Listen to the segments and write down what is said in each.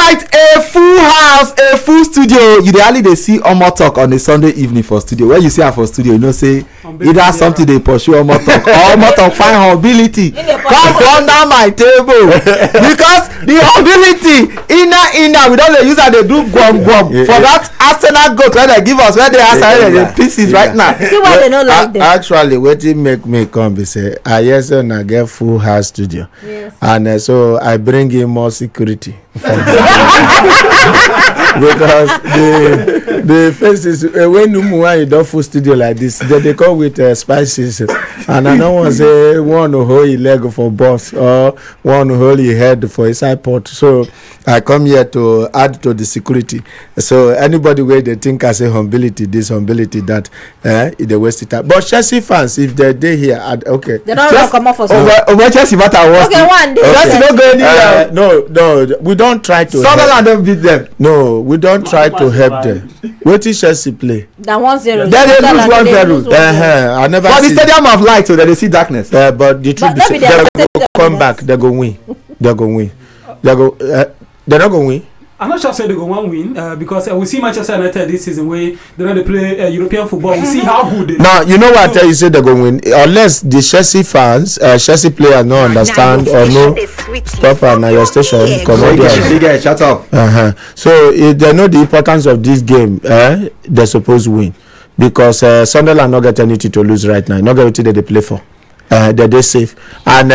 right, a full house, a full studio. You dey dey see Omo Talk on a Sunday evening for studio. When you see am for studio, you know say either something dey pursue Omo Talk or Omo Talk find humility come under my table because the humility inner we don dey use am dey do gwom for that Arsenal goat wey dey give us wey dey Arsenal dey pieces right now. See why they no like them. Actually, wetin make me come be say I hear say una get full house studio, and so I bring in more security. Because the faces when you don full studio like this, they come with spices, and I don't want to say one hold his leg for bus or one hold his head for inside pot. So I come here to add to the security. So anybody where they think I say humility this, humility that, they waste it time. But Chelsea fans, if they here, okay. They don't come off for over Chelsea matter was. Okay, one day. Chelsea don't go anywhere. No, we don't try to. Sunderland don't beat them. No, we don't try to help them. Wait till Chelsea play. That 1-0. Then they lose 1-0. I never. But the stadium of light, so that they see darkness. But the truth is, they go come back. They go win. They go win. They go. They're not going to win. I'm not sure say they go one win because we see Manchester United this season where they don't play European football. We see how good they. Now you know what I tell you say they go win unless the Chelsea fans, Chelsea players no understand or no stop and your station come on there. Shut up. So if they know the importance of this game, they're supposed to win because Sunderland not get anything to lose right now. Not get anything that they play for. They're safe and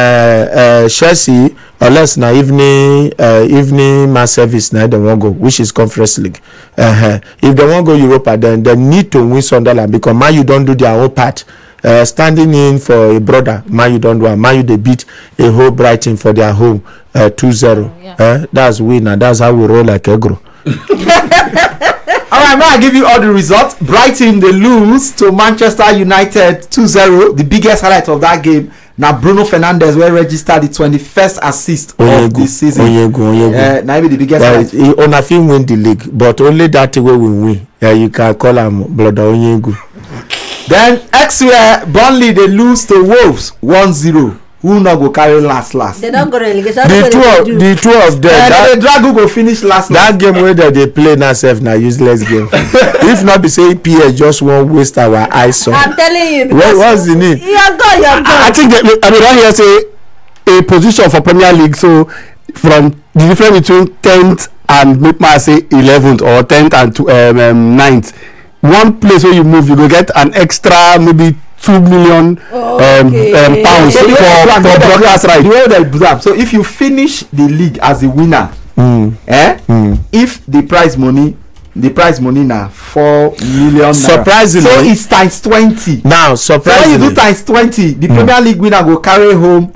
Chelsea unless na evening mass service na they won't go, which is Conference League. If they won't go Europa, then they need to win Sunderland because Man U don't do their own part. Standing in for a brother, Man U don't do it. Man U they beat a whole Brighton for their home 2-0. That's win and that's how we roll like Egro. All right, now I give you all the results. Brighton they lose to Manchester United 2-0. The biggest highlight of that game now Bruno Fernandes will register the 21st assist of this season. Now be the biggest highlight. On a film win the league, but only that way we win. You can call him Blood Onyegu. Then elsewhere, Burnley they lose to Wolves 1-0. Who not go carry last? They don't go relegation. The two of them. The drag who go finish last. That game where they play now self na useless game. If not be say PS just won't waste our eyes on. I'm telling you. What's the need? You're gone. I think don't hear say a position for Premier League. So from the difference between 10th and maybe say 11th or 10th and 9th, one place where you move, you go get an extra maybe 2 million pounds so for broadcast right. The way they do that. So if you finish the league as a winner, if the prize money now 4 million. Surprisingly, so it's times 20. Now, surprisingly, so when you do times 20, the Premier League winner will carry home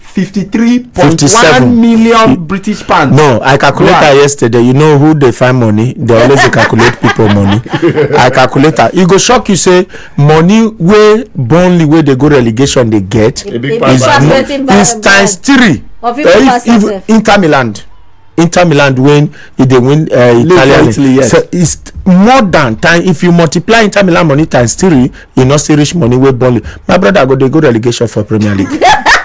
53.1 million British pounds. No, I calculated yesterday. You know who they find money? They always calculate people money. I calculated. You go shock you say money where Burnley where they go relegation they get is times 3. If Inter Milan win, if they win Italian, yes. So it's more than time. If you multiply Inter Milan money times 3, you not see rich money with Burnley. My brother they go relegation for Premier League.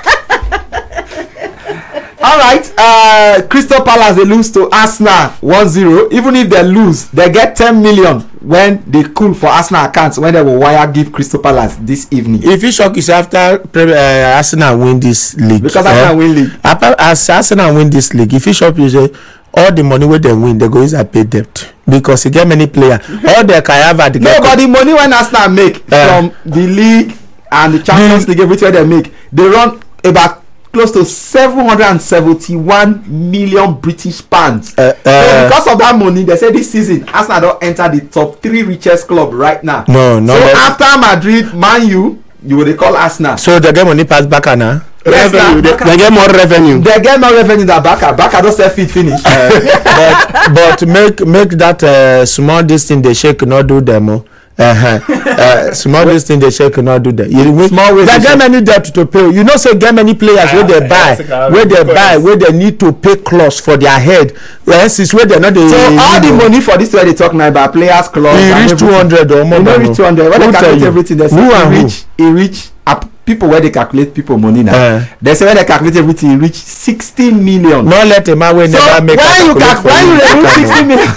All right, Crystal Palace they lose to Arsenal 1-0. Even if they lose, they get 10 million when they cool for Arsenal accounts when they will wire give Crystal Palace this evening. If you shock is after Arsenal win this league, because Arsenal win league. As Arsenal win this league, if you shock you say all the money where they win, they go use a pay debt because you get many players. All they can have at the the money when Arsenal make from the league and the Champions League, everything they make, they run about close to 771 million British pounds. So because of that money, they say this season Arsenal don't enter the top 3 richest club right now. No. So after Madrid, Man U, you will call Arsenal. So they get money pass back now. Yes, they get more revenue. They get more revenue than Baka don't sell feet finish. But make that small distance they shake not do demo. Small distance they shake not do that. They get many debt to pay. You know, say get many players where they buy, where they need to pay clause for their head. Yes, it's where they're not. So all the money for this way they talk now about players clause. He reach 200 or more. You know, reach 200. When they calculate everything, they say he reach people where they calculate people money now. They say when they calculate everything reach 16 million. No let a man wey never make when you remove 16 million.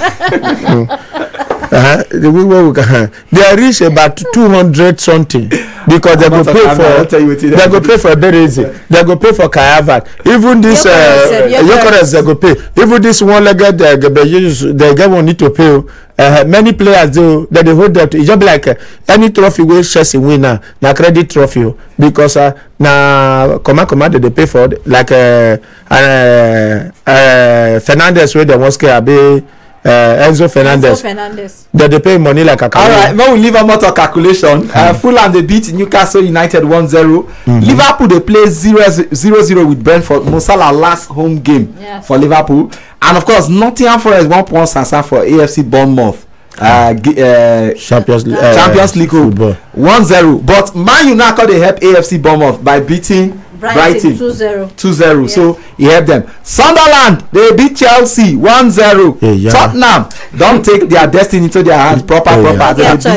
The way we can they reach about 200 something because they go pay for Berezi, they go pay for Kayavat, even this Yokeres they go pay, even this one-legged they get one need to pay. Many players do that they hold that. It's just like any trophy wey Chelsea win na credit trophy because na command they pay for like Fernandes wey they wan scare abi Enzo Fernandez. They pay money like a alright, when we leave a motor calculation, Fulham they beat Newcastle United 1-0. Liverpool they play 0-0 with Brentford. Mo Salah last home game for Liverpool, and of course Nottingham Forest 1 point Sansa for AFC Bournemouth. Champions League 1-0. But Man United they help AFC Bournemouth by beating Brighton 2-0. So he helped them. Sunderland they beat Chelsea 1-0. Tottenham don't take their destiny into their hands proper as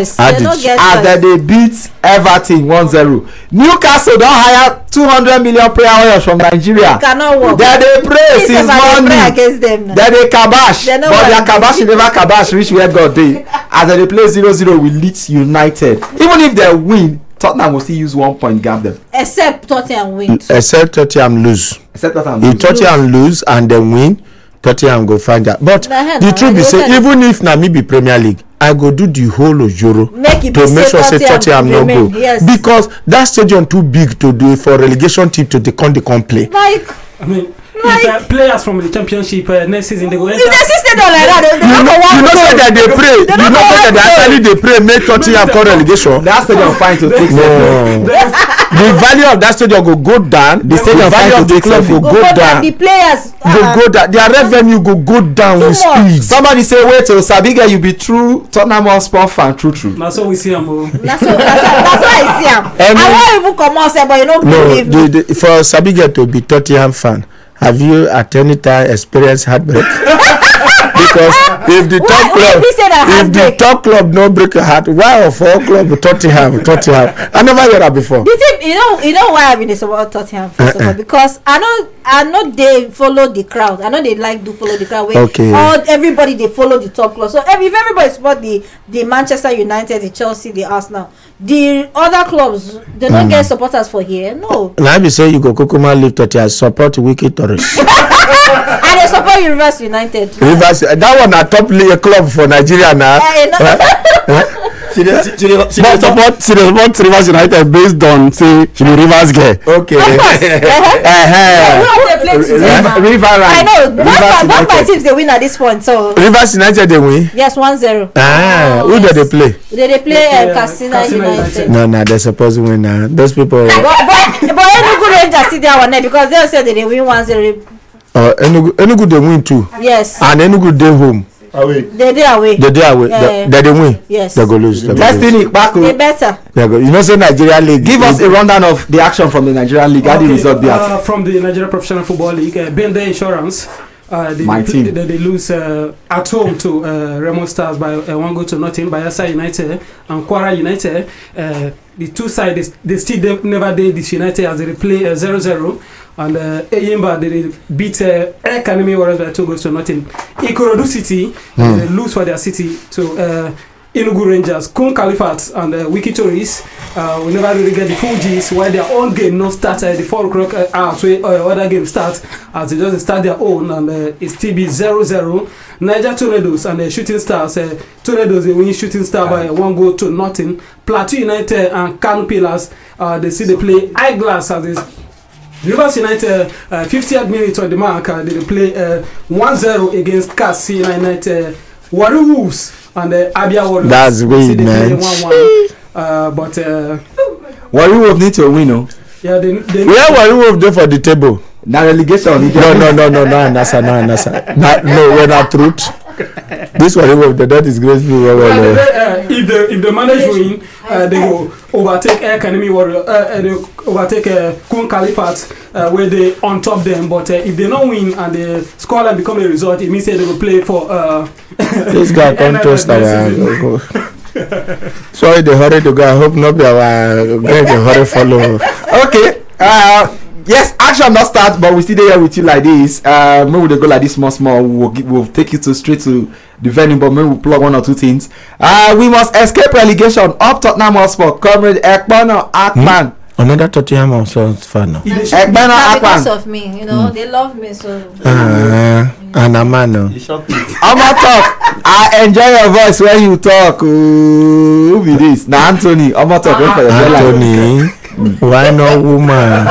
they beat Everton 1-0. Newcastle don't hire 200 million prayer warriors from Nigeria. They pray since morning. They kabash, but their kabash never kabash reach where God dey. As they play 0-0 with Leeds United, even if they win, Tottenham will still use 1 point gap them. Except Tottenham win. Except Tottenham lose. If Tottenham lose and then win, Tottenham go find that. But the truth is, even if na me be Premier League, I go do the whole of Euro to make sure say Tottenham no go. Because that stadium too big to do for relegation team to the play. Like, I mean, if players from the championship next season they go enter. If they stay down like that, they you know say that they pray. You know say that actually they pray make Tottenham come relegation. That stadium fine to take. The value of that stadium go down. The value of the club go down. The players go down. Their revenue go down with speed. Somebody say wait till Sabiga you be true Tottenham Hotspur fan true. That's what we see am. That's what I see am. I won't even come out say but you don't believe me. For Sabiga to be Tottenham fan, have you at any time experienced heartbreak? Because if the top club no break your heart, why of all club Tottenham? I never heard that before. The thing, you know why I've been about Tottenham first of all, because I know they follow the crowd. I know they like to follow the crowd. Everybody they follow the top club. So if everybody support the Manchester United, the Chelsea, the Arsenal, the other clubs they don't get supporters for here. No. Now be say you go Kokoma leave Tottenham support Wiki Torres. And they support Rivers United. That one a top league club for Nigeria now. She support Rivers United based on say she be Rivers girl. Okay. I know. Both my teams they win at this point. So Rivers United they win. Yes, 1-0. Who do they play? They play Casino United. No, they're supposed to win now. Those people. But Enugu Rangers see their one because they said they win 1-0. Enugu they win too. Yes. And Enugu they home. Away. They away. They win. Yes. They go lose. Destiny back. They better. You know say Nigeria League. Give us a rundown of the action from the Nigerian League. How the result be at? From the Nigeria Professional Football League, Bende Insurance. They lose at home to Remo Stars by 1-0. Bayelsa United and Kwara United. The two sides they still never did this United as they play 0-0. And Eyimba they beat Academy Warriors by 2-0. Ikorodu City they lose for their city to Enugu Rangers. Kun Califat and Wiki Tourists we never really get the full G's while their own game not start at the 4 o'clock hours where other game starts as they just start their own and it's still be 0-0. Niger Tornadoes and Shooting Stars. Tornadoes they win Shooting Star by 1-0. Plateau United and Kano Pillars they see they play Eyeglass as this. Rivers United 50th minute on the mark they play 1-0 against Kasi United. Warri Wolves and Abia Warriors. That's great, man. 1-1. But Warri Wolves need to win, no? Yeah, they where Warri Wolves there for the table? Now relegation. No, Nasa. No, we're not truth. This Warri Wolves, that is great. If the managers win, they will overtake Academy Warriors. They overtake Kun Califat where they on top them. But if they don't win and the scoreline become a result, it means they will play for. This guy can't trust our. Sorry, the hurry to go. I hope not be our guy the hurry follow. Okay. Yes, action not start, but we still here with you like this. Maybe we go like this small. We'll take you straight to the venue, but maybe we'll plug one or two things. We must escape relegation. Up Tottenham Hotspur, Comrade Ekpano Akpan. Another Tottenham Hotspur fan. Ekpano Akpan. Because of me, they love me so. And a man. I'ma talk. I enjoy your voice when you talk. Who be this? Now Anthony. I'ma talk. Anthony. Why no woman?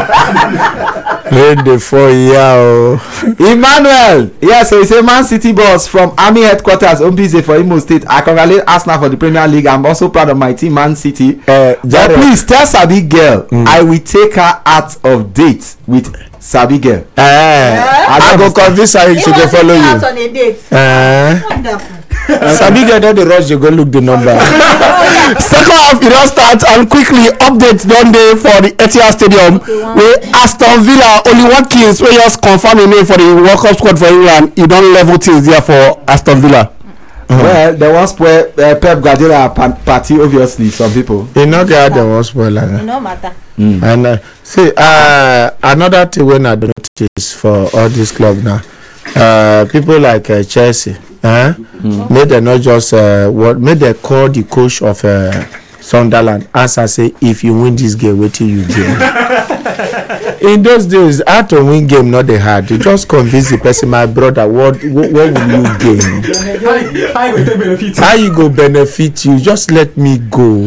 Ready for you. Emmanuel. Yeah, so he's a Man City boss from Army headquarters, Ombize for Imo State. I congratulate Arsenal for the Premier League. I'm also proud of my team, Man City. Please tell Sabi girl I will take her out of date with Sabi girl. I go convince her she go follow you. Out on a date. Wonderful. Sabi girl don dey rush you go look the number. Second half e don start and quickly updates don dey for the Etihad Stadium wey Aston Villa only one kills wey just confirm im name for the World Cup squad for England. E don level things there for Aston Villa. Well, there was Pep Guardiola party, obviously, some people. You know, there was spoiler. It no matter. And see, another thing when I notice for all this club now, people like Chelsea, may they not just may they call the coach of Sunderland answer say if you win this game, wait till you game. In those days, how to win game not they hard. You just convince the person, my brother, what will you gain? How you go benefit you? Just let me go.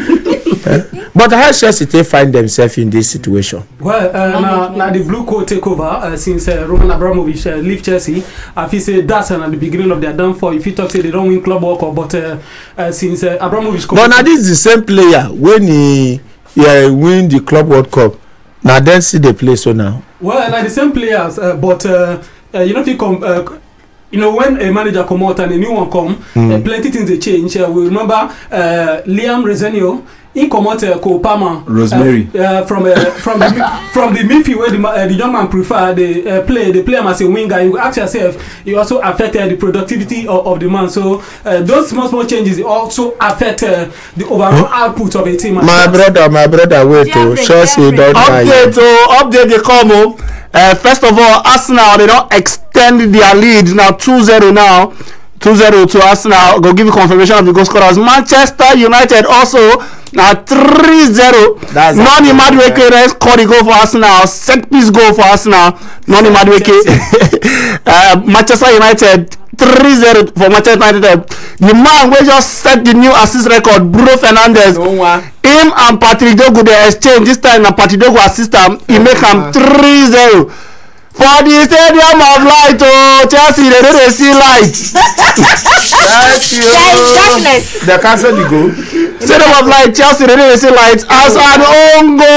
But how Chelsea they find themselves in this situation? Well, now the blue coat take over since Roman Abramovich leave Chelsea. I feel say that's at the beginning of their downfall. If you talk say they don't win club World Cup, but since Abramovich. But now this is the same player when he win the club World Cup. Now then see the play so now. Well, like the same players, but you know if you come. When a manager come out and a new one come, plenty things they change. We remember Liam Resenio. He come out Kopama Rosemary from the midfield where the young man prefer the play him as a winger. You ask yourself, you also affected the productivity of the man. So those small changes also affect the overall output of a team. My brother, wait to Chelsea don't update they come. First of all, Arsenal they don't extend their lead now 2-0 now. 2-0 to Arsenal. Go give you confirmation of the goal scorers. Manchester United also now 3-0. Noni Madueke scored the goal for Arsenal. Set piece goal for Arsenal. Noni Madueke. Manchester United 3-0 for Manchester United. The man will just set the new assist record. Bruno Fernandes. Him and Patrick Dogu they exchange this time. And Patrick Dogu assist him. He make him 3-0. For the Stadium of Light, Chelsea, they don't see light. Thank you. Darkness. They cancel the goal. Stadium of Light, Chelsea, they don't see light. As an own goal.